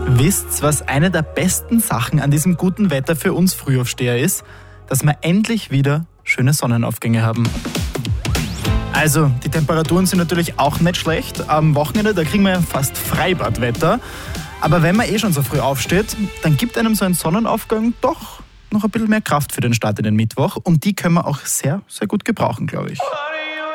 Wisst, was eine der besten Sachen an diesem guten Wetter für uns Frühaufsteher ist? Dass wir endlich wieder schöne Sonnenaufgänge haben. Also, die Temperaturen sind natürlich auch nicht schlecht. Am Wochenende, da kriegen wir ja fast Freibadwetter. Aber wenn man schon so früh aufsteht, dann gibt einem so ein Sonnenaufgang doch noch ein bisschen mehr Kraft für den Start in den Mittwoch. Und die können wir auch sehr, sehr gut gebrauchen, glaube ich.